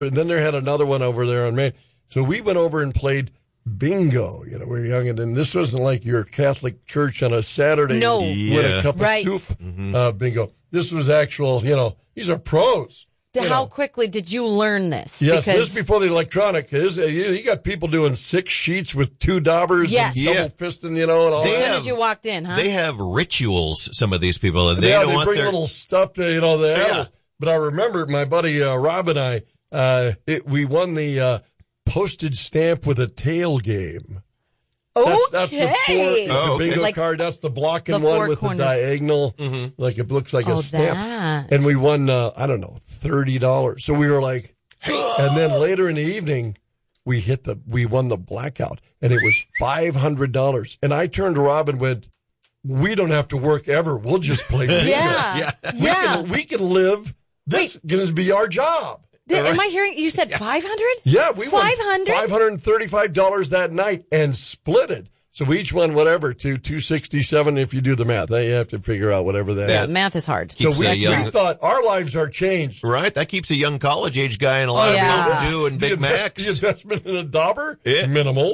And then they had another one over there on Main. So we went over and played bingo. We were young, and this wasn't like your Catholic church on a Saturday with a cup of soup bingo. This was actual, these are pros. How quickly did you learn this? Yes, this is before the electronic. You got people doing 6 sheets with 2 daubers and double fisting, and all as that. As you walked in, huh? They have rituals, some of these people. And they bring little stuff to, the animals. But I remember my buddy Rob and I, we won the postage stamp with a tail game. That's the bingo card. That's the blocking one with the diagonal. Like it looks like a stamp. That. And we won, $30. So we were like, and then later in the evening, we won the blackout, and it was $500. And I turned to Rob and went, we don't have to work ever. We'll just play bingo. We can live. This is going to be our job. Am I hearing you said 500? Yeah, we won $500? $535 that night and split it. So we each won whatever to $267 if you do the math. You have to figure out whatever that is. Math is hard. So we thought our lives are changed. Right, that keeps a young college age guy in a lot of Mountain Dew and Big Macs. The investment in a dauber, minimal.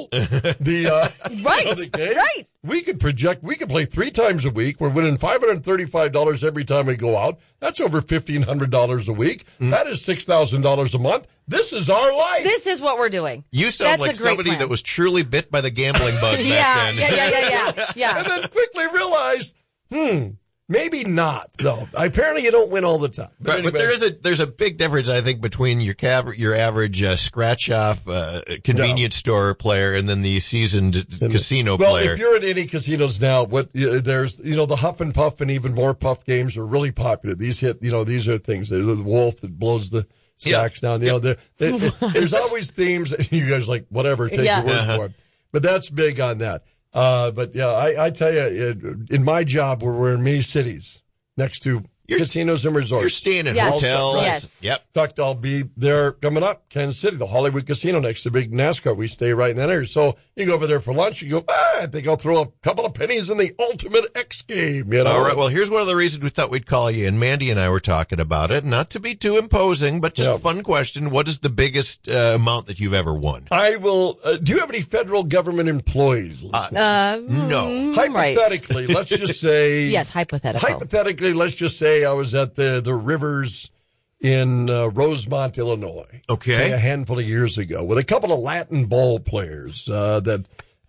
Right. We could play 3 times a week. We're winning $535 every time we go out. That's over $1,500 a week. That is $6,000 a month. This is our life. This is what we're doing. You sound like somebody that was truly bit by the gambling bug back then. Yeah. And then quickly realized, maybe not, though. Apparently you don't win all the time. But there's a big difference, I think, between your average scratch-off convenience store player and then the seasoned casino player. Well, if you're at any casinos now, there's the Huff and Puff and even more Puff games are really popular. These these are things. The wolf that blows the stacks down. There's always themes. You guys like, whatever, take your word for it. But that's big on that. I tell you, in my job, we're in many cities next to casinos and resorts. You're staying in hotels. Yes. Yep. In fact, I'll be there coming up, Kansas City, the Hollywood Casino next to big NASCAR. We stay right in that area. So you go over there for lunch, you go, I think I'll throw a couple of pennies in the ultimate X game. All right. Well, here's one of the reasons we thought we'd call you. And Mandy and I were talking about it. Not to be too imposing, but just a fun question. What is the biggest amount that you've ever won? I will. Do you have any federal government employees listening? No. Hypothetically, let's just say. Yes, hypothetical. Hypothetically, let's just say I was at the Rivers in Rosemont, Illinois. Okay. Say a handful of years ago with a couple of Latin ball players that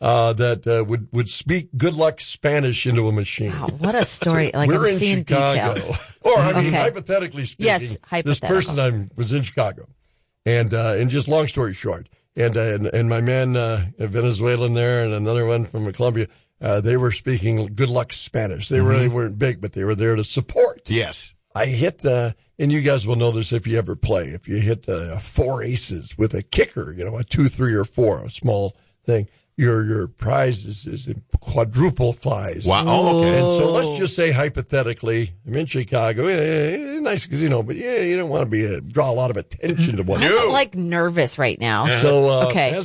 would speak good luck Spanish into a machine. Wow, what a story. Like We're I'm in seeing Chicago. detail. Or, hypothetically speaking. Yes, hypothetical. This person was in Chicago. And just long story short. And my man, a Venezuelan there and another one from Colombia, they were speaking good luck Spanish. They really weren't big, but they were there to support. Yes. I hit, and you guys will know this if you ever play, if you hit 4 aces with a kicker, a 2, 3, or 4, a small thing, your prize is quadruple flies. Wow. Oh, okay. And so let's just say hypothetically, I'm in Chicago, nice casino, but you don't want to draw a lot of attention to one. I'm like nervous right now. So as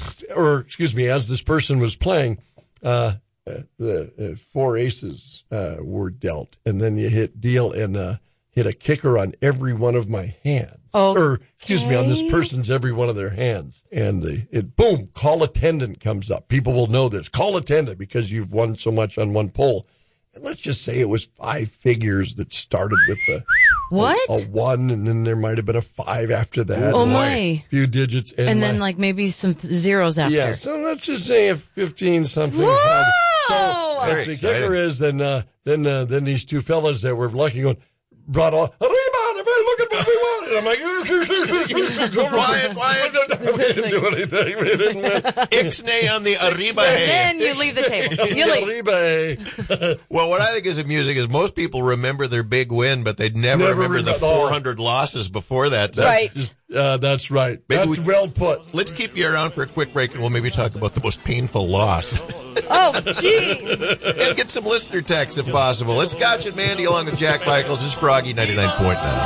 this person was playing, the 4 aces were dealt, and then you hit deal and hit a kicker on every one of my hands. On this person's every one of their hands. And boom, call attendant comes up. People will know this. Call attendant because you've won so much on one pull. And let's just say it was 5 figures that started with a 1, and then there might have been a 5 after that. Oh, my. A few digits. And then like maybe some zeros after. Yeah, so let's just say a 15-something. Whoa! So if the kicker is, then these 2 fellas that were lucky going, brought on, Arriba, everybody look at what we want. And I'm like, quiet. We didn't do anything. We didn't win. Ixnay on the Arriba. Then you leave the table. You leave. Arriba. Well, what I think is amusing is most people remember their big win, but they'd never remember the 400 losses before that. Right. That's right. That's well put. Let's keep you around for a quick break, and we'll maybe talk about the most painful loss. Oh, jeez. And get some listener texts if possible. It's Scotch and Mandy along with Jack Michaels. It's Froggy 99.9.